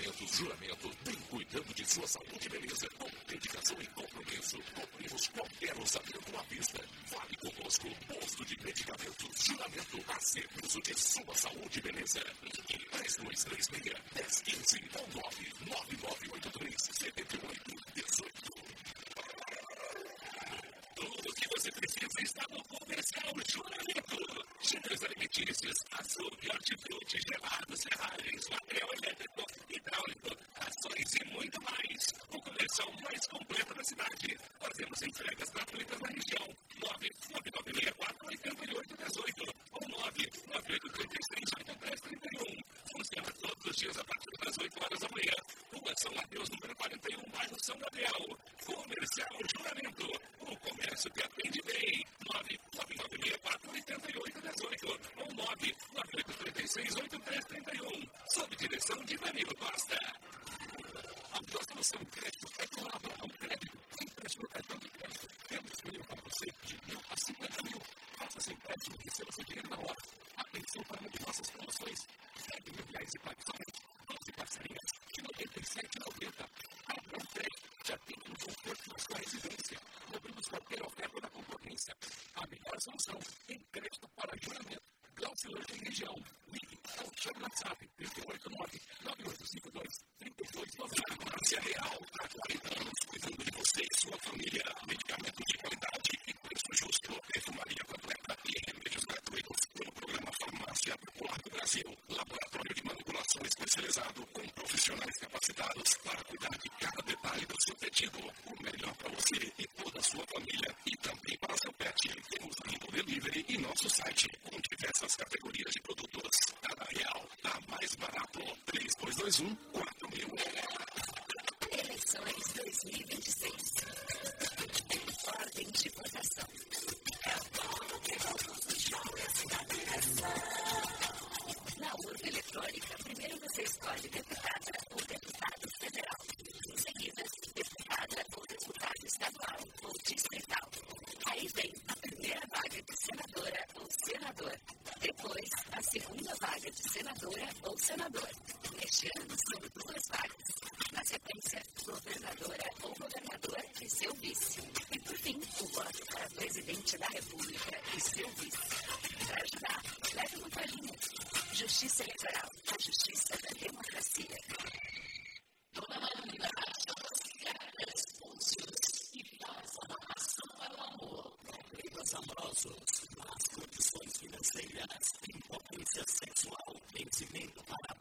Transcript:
Alimentos Juramento vem cuidando de sua saúde e beleza. Com dedicação e compromisso, cobrimos qualquer orçamento à vista. Fale conosco. Posto de Medicamentos Juramento a serviço de sua saúde e beleza. Ligue 3236-1015 ou 99983-7818. Tudo o que você precisa está no Comercial Juramento. Gêneros alimentícios, açougue, hortifruti, gelados, ferragens, material elétrico, hidráulico, ações e muito mais. O comercial mais completo da cidade. Fazemos entregas gratuitas na região. 99964-8818 ou 99833-8331. Funciona todos os dias a partir das 8 horas da manhã. Rua São Mateus, número 41, bairro São Gabriel. Comercial Juramento. O comércio que atende bem. 99964-8818 ou 99836-8331. Sob direção de Danilo Costa. A próxima solução de crédito é colaborar um crédito. Empréstimo cartão de crédito. Temos disponível para você de 1.000 a 50 mil. Faça seu empréstimo e receba seu dinheiro na hora. Atenção para uma de nossas promoções. R$7.000 e pague somente 12 parcelinhas de R$97,90. Abra um crédito. Já tem um conforto na sua residência. Cobrimos qualquer oferta da concorrência. A melhor solução em crédito para juramento. Glaucio Lange região. Ligue ou chame no WhatsApp 389-9852-3290. Farmácia Real. Há 40 anos cuidando de você e sua família. Medicamento de qualidade e preço justo. Perfumaria completa e remédios gratuitos pelo programa Farmácia Popular do Brasil. Laboratório de manipulação especializado com profissionais capacitados para cuidar de cada detalhe do seu pedido. O melhor para você e toda a sua família e também para seu pet. Temos lindo delivery e nosso site com diversas categorias de produtos. Cada real tá mais barato. 3221-4000. Eleições 2026. Ordem de votação. É o povo que vota os jovens da direção. Na urna eletrônica, primeiro você escolhe deputada ou deputado federal. Em seguida, deputada ou deputado estadual ou distrital. Aí vem a primeira vaga de senadora ou senador. Depois, a segunda vaga de senadora ou senador. Este ano, sobre 2 vagas. Na sequência, governadora ou governador e seu vice. E, por fim, o voto para presidente da República e seu vice. Para ajudar, leve uma palhinha. Justiça Eleitoral, a justiça da democracia. Dona Maria, Respôncios e faz a ação para o amor. Problemas amorosos, más condições financeiras, impotência sexual, vencimento para